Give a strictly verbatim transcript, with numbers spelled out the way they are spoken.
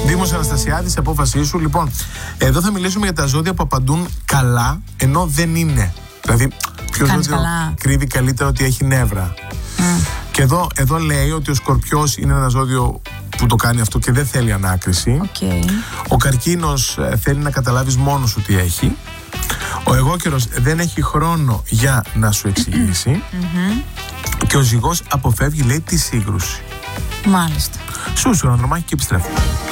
Δήμος Αναστασιάδης, απόφασή σου. Λοιπόν, εδώ θα μιλήσουμε για τα ζώδια που απαντούν καλά ενώ δεν είναι. Δηλαδή, ποιο ζώδιο κρύβει καλύτερα ότι έχει νεύρα. Mm. Και εδώ, εδώ λέει ότι ο Σκορπιός είναι ένα ζώδιο που το κάνει αυτό και δεν θέλει ανάκριση. Okay. Ο Καρκίνος ε, θέλει να καταλάβεις μόνος σου τι έχει. Ο Αιγόκερος δεν έχει χρόνο για να σου εξηγήσει. Mm-hmm. Και ο Ζυγός αποφεύγει, λέει, τη σύγκρουση. Μάλιστα. Σου, σου, Ανδρομάχη, και επιστρέφω.